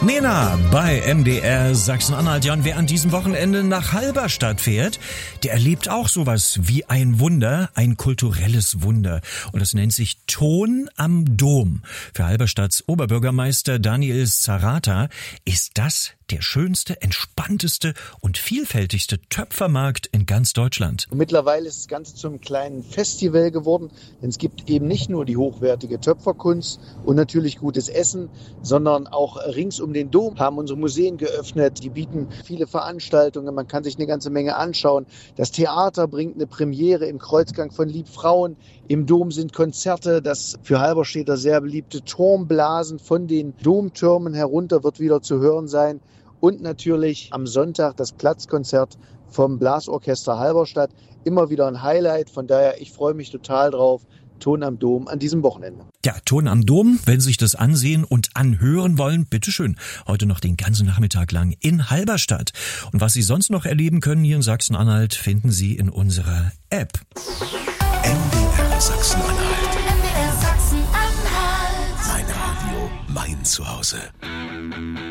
Nena bei MDR Sachsen-Anhalt. Ja, und wer an diesem Wochenende nach Halberstadt fährt, der erlebt auch sowas wie ein Wunder, ein kulturelles Wunder. Und das nennt sich Ton am Dom. Für Halberstadts Oberbürgermeister Daniel Zarata ist das der schönste, entspannteste und vielfältigste Töpfermarkt in ganz Deutschland. Mittlerweile ist das Ganze zum kleinen Festival geworden, denn es gibt eben nicht nur die hochwertige Töpferkunst und natürlich gutes Essen, sondern auch rings um den Dom haben unsere Museen geöffnet. Die bieten viele Veranstaltungen, man kann sich eine ganze Menge anschauen. Das Theater bringt eine Premiere im Kreuzgang von Liebfrauen. Im Dom sind Konzerte, das für Halberstädter sehr beliebte Turmblasen von den Domtürmen herunter wird wieder zu hören sein. Und natürlich am Sonntag das Platzkonzert vom Blasorchester Halberstadt. Immer wieder ein Highlight, von daher ich freue mich total drauf. Ton am Dom an diesem Wochenende. Ja, Ton am Dom, wenn Sie sich das ansehen und anhören wollen, bitteschön. Heute noch den ganzen Nachmittag lang in Halberstadt. Und was Sie sonst noch erleben können hier in Sachsen-Anhalt, finden Sie in unserer App. MDR Sachsen-Anhalt. MDR Sachsen-Anhalt. Mein Radio, mein Zuhause.